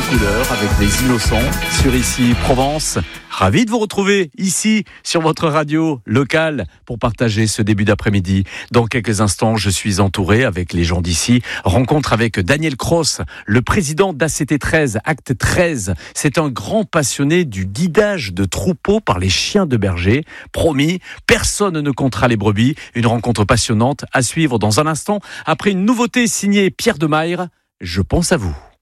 couleurs avec les innocents sur Ici Provence. Ravi de vous retrouver ici sur votre radio locale pour partager ce début d'après-midi. Dans quelques instants, je suis entouré avec les gens d'ici. Rencontre avec Daniel Cross, le président d'ACT13, Acte 13. C'est un grand passionné du guidage de troupeaux par les chiens de berger. Promis, personne ne comptera les brebis. Une rencontre passionnante à suivre dans un instant après une nouveauté signée Pierre Demeyre. Je pense à vous.